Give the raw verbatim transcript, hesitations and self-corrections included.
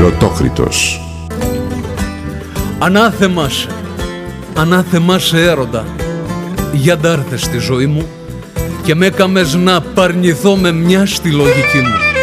Ερωτόκριτος. Ανάθεμά σε, ανάθεμά σε έρωτα, για ντ' άρθες στη ζωή μου και με έκαμες να παρνηθώ με μια στη λογική μου.